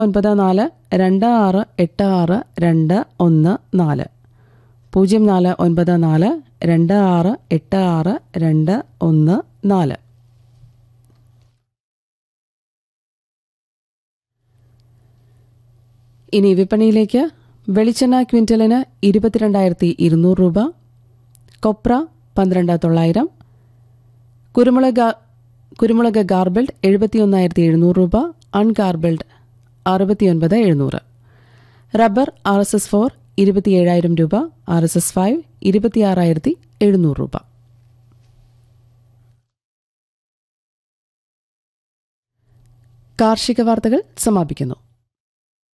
9486862114 049426862214. ഇനി വിപണിയിലേക്ക്. വെളിച്ചെണ്ണ ക്വിൻ്റലിന് 22,200 രൂപ, കൊപ്ര 12,900, കുരുമുളക് ഗാർബിൾഡ് 71,700 രൂപ, അൺഗാർബിൾഡ് 69,700. റബ്ബർ RSS-4 27,000 രൂപ, RSS-5 26,700 രൂപ. കാർഷിക വാർത്തകൾ സമാപിക്കുന്നു.